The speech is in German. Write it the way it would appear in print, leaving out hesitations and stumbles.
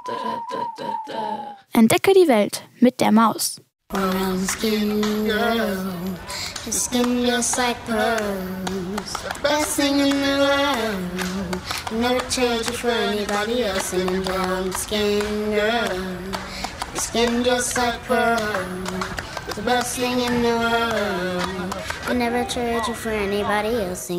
Entdecke die Welt mit der Maus. Brown skin girl, your skin just like pearls. Best thing in the world. Never trade you for anybody else. And brown skin girl, your skin just like pearls. The best thing in the world. I never trade you for anybody else.